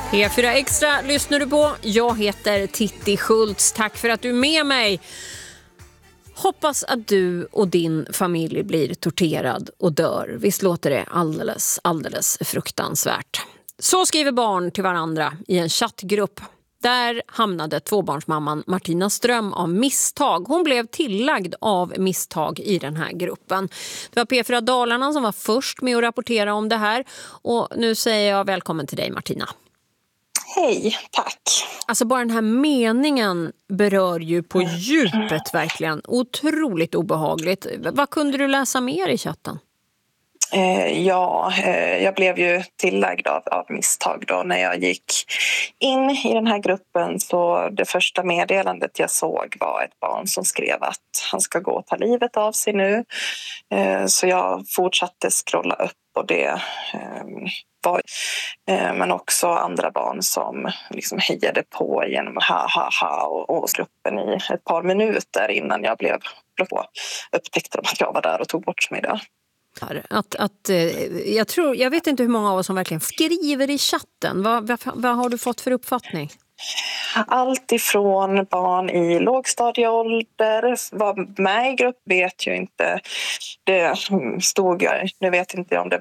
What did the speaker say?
P4 Extra lyssnar du på. Jag heter Titti Schultz. Tack för att du är med mig. Hoppas att du och din familj blir torterad och dör. Visst låter det alldeles fruktansvärt. Så skriver barn till varandra i en chattgrupp. Där hamnade tvåbarnsmamman Martina Ström av misstag. Hon blev tillagd av misstag i den här gruppen. Det var P4 Dalarna som var först med att rapportera om det här. Och nu säger jag välkommen till dig, Martina. Hej, tack. Alltså bara den här meningen berör ju på djupet verkligen. Otroligt obehagligt. Vad kunde du läsa mer i chatten? Jag blev ju tillagd av misstag då när jag gick in i den här gruppen. Så det första meddelandet jag såg var ett barn som skrev att han ska gå och ta livet av sig nu. Så jag fortsatte scrolla upp och det var men också andra barn som liksom hejade på genom och gruppen i ett par minuter innan jag blev på. Upptäckte de att jag var där och tog bort mig där. Jag vet inte hur många av oss som verkligen skriver i chatten. Vad har du fått för uppfattning? Allt ifrån barn i lågstadieålder, var med i grupp vet ju inte. Det stod jag, nu vet inte om det